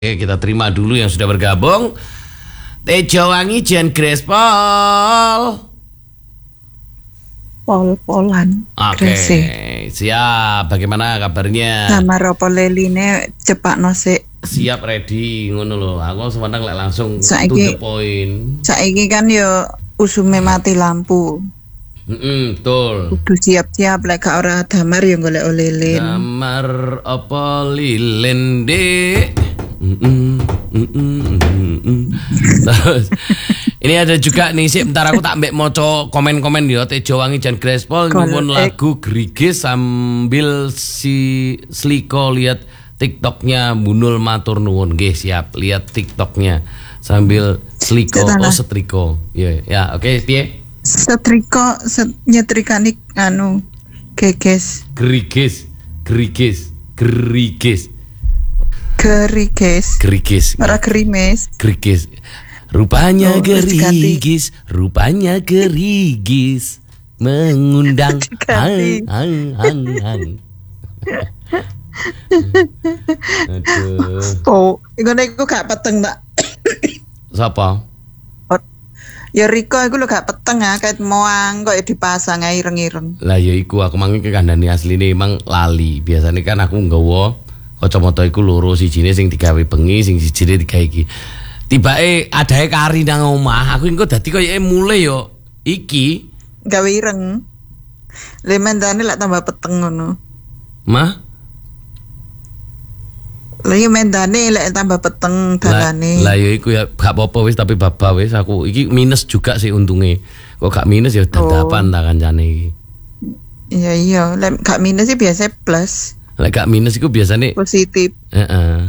Oke, kita terima dulu yang sudah bergabung. Tejo Wangi Jan Grespol. Pol-polan. Oke, siap. Bagaimana kabarnya? Sama ropo leline cepak nosek. Siap, ready ngono lho. Aku sementara langsung to the point. Saiki kan yo usume mati lampu. Betul. Kudu siap-siap lek gak ora damar yo golek lilin. Damar apa lilin, Dek? Terus ini ada juga nih sih, bentar aku tak mbek moco komen-komen ya. Tejo Wangi Jan Grespol nyuwun lagu Grigis sambil si Sliko lihat TikToknya Bunul matur nuwun. Nggih, siap, lihat TikToknya sambil Sliko setriko. Ya, oke, piye? Setriko nyetrikanik anu geges. Grigis. Ora gerimis. Gerigis. Rupanya gerigis mengundang hang. Aduh. Oh, iku gak peteng, Mbak. Sapa? Ya Riko iku lho gak peteng ah, kait moang kok dipasang ireng-ireng. Lah ya iku aku mangi kandhane asline emang lali. Biasane kan aku nggawa kacamata iku loro, sijine sing digawe bengi, sing sijine digawe iki. Tibake adahe kari nang omah, aku engko dadi koyoke mule yo iki gawe ireng. Le mendane lak tambah peteng ngono. Mah? Lah mendane lek tambah peteng dalane. Lah ya iku ya gak apa-apa wis, tapi baba wis aku iki minus juga sih untunge. Kok gak minus ya dadapan ta kancane iki. Iya, lek gak minus sih biasa plus. Lek gak minus iku biasane positif. Heeh.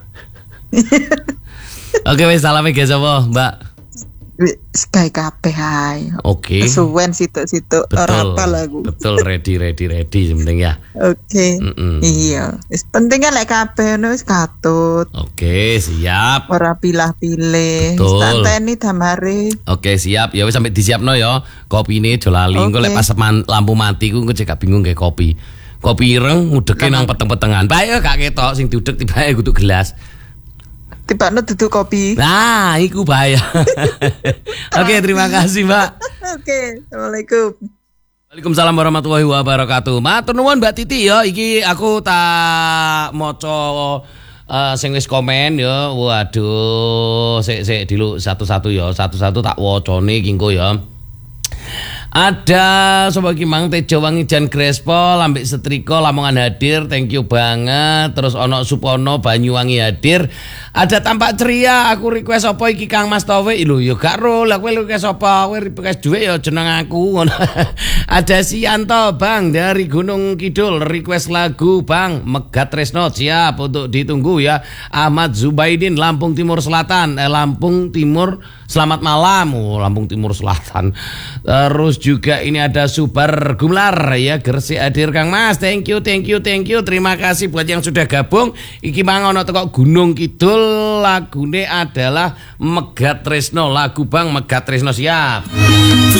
Oke wis, salame ge sapa, Mbak? Sky kabeh ae. Oke. Suwen situk-situk ora apa lagu. Betul, ready sementing ya. Oke. Iya. Wis penting lek kabeh ngono wis katut. Oke, siap. Ora pilah-pilih. Tanteni damare. Oke, siap. Ya wis sampe disiapno ya. Kopine aja lali. Engko lek pas lampu mati ku engko cek bingung kayak kopi. Kopi ireng ngudeke nang peteng-petengan. Bae gak ketok sing diudek tibake kudu gelas. Tibakno duduk kopi. Nah, iku bahaya. Oke, terima kasih, Mbak. Oke, Assalamualaikum. Waalaikumsalam warahmatullahi wabarakatuh. Matur nuwun Mbak Titi ya. Iki aku tak maca sing wis komen ya. Waduh, sik diluk satu-satu ya. Satu-satu tak wacane iki engko ya. Ada Sobat Kimang Tejo Wangi Jan Grespol ambek setrika Lamongan hadir, thank you banget. Terus ono Supono Banyuwangi hadir. Ada tampak ceria, aku request apa iki Kang Mas Towe lho ya gak ro, lah kowe request apa? Kowe request duit ya jeneng aku ngono. Ada Sianto Bang dari Gunung Kidul request lagu Bang Megat Tresno, siap untuk ditunggu ya. Ahmad Zubaidin Lampung Timur Selatan, Lampung Timur, selamat malam. Oh, Lampung Timur Selatan. Terus juga ini ada Subar Gumlar ya, Gresik hadir Kang Mas, thank you. Terima kasih buat yang sudah gabung. Iki mangono teko Gunung Kidul, lagune adalah Megat Tresno, lagu Bang Megat Tresno, siap.